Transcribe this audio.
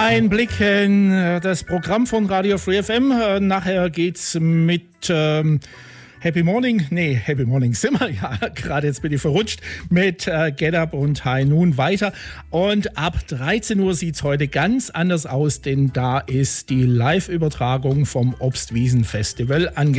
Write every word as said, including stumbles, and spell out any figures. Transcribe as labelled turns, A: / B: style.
A: Ein Blick in das Programm von Radio Free F M. Nachher geht's mit ähm, Happy Morning, nee, Happy Morning sind wir, ja, gerade jetzt bin ich verrutscht, mit äh, Get Up und High Noon weiter. Und ab dreizehn Uhr sieht es heute ganz anders aus, denn da ist die Live-Übertragung vom Obstwiesen-Festival angesagt.